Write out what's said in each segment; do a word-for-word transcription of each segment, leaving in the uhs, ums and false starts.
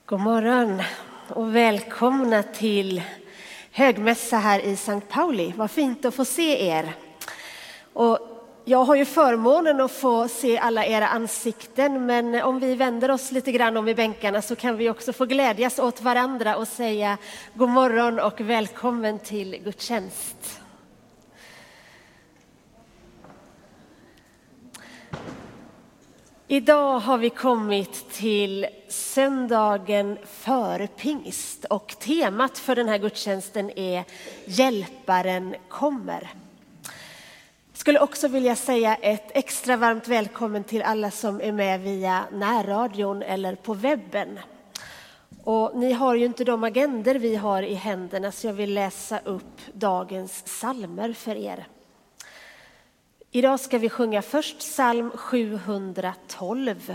God morgon och välkomna till högmässa här i Sankt Pauli. Vad fint att få se er. Och jag har ju förmånen att få se alla era ansikten, men om vi vänder oss lite grann om i bänkarna så kan vi också få glädjas åt varandra och säga god morgon och välkommen till gudstjänst. Idag har vi kommit till söndagen före pingst och temat för den här gudstjänsten är Hjälparen kommer. Jag skulle också vilja säga ett extra varmt välkommen till alla som är med via närradion eller på webben. Och ni har ju inte de agender vi har i händerna, så jag vill läsa upp dagens psalmer för er. Idag ska vi sjunga först psalm sjuhundratolv.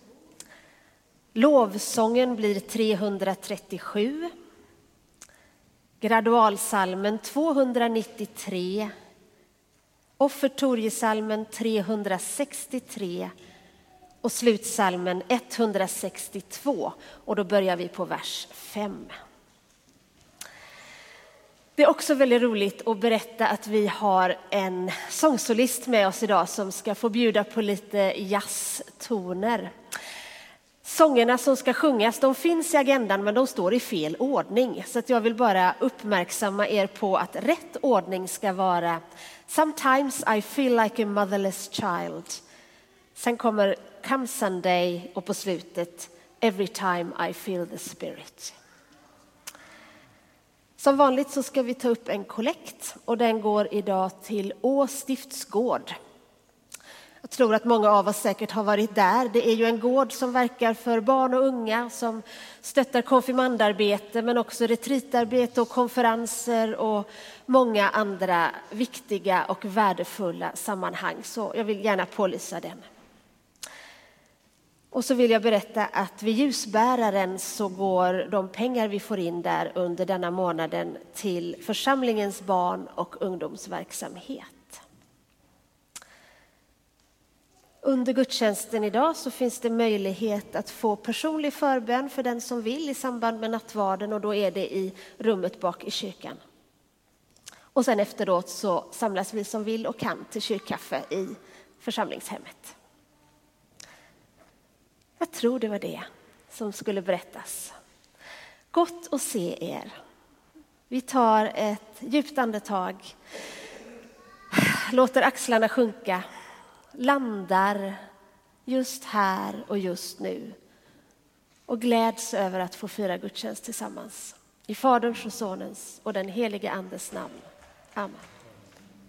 Lovsången blir trehundratrettiosju. Gradualsalmen tvåhundranittiotre. Offertorgesalmen trehundrasextiotre. Och slutsalmen etthundrasextiotvå. Och då börjar vi på vers fem. Det är också väldigt roligt att berätta att vi har en sångsolist med oss idag som ska få bjuda på lite jazztoner. Sångerna som ska sjungas, de finns i agendan men de står i fel ordning. Så att jag vill bara uppmärksamma er på att rätt ordning ska vara Sometimes I feel like a motherless child. Sen kommer Come Sunday och på slutet Every time I feel the spirit. Som vanligt så ska vi ta upp en kollekt och den går idag till Å stiftsgård. Jag tror att många av oss säkert har varit där. Det är ju en gård som verkar för barn och unga, som stöttar konfirmandarbete men också retreatarbete och konferenser och många andra viktiga och värdefulla sammanhang. Så jag vill gärna pålysa den. Och så vill jag berätta att vid ljusbäraren så går de pengar vi får in där under denna månaden till församlingens barn- och ungdomsverksamhet. Under gudstjänsten idag så finns det möjlighet att få personlig förbön för den som vill i samband med nattvarden, och då är det i rummet bak i kyrkan. Och sen efteråt så samlas vi som vill och kan till kyrkkaffe i församlingshemmet. Jag tror det var det som skulle berättas. Gott att se er. Vi tar ett djupt andetag. Låter axlarna sjunka. Landar just här och just nu. Och gläds över att få fira gudstjänst tillsammans. I Faderns och Sonens och den helige Andes namn. Amen.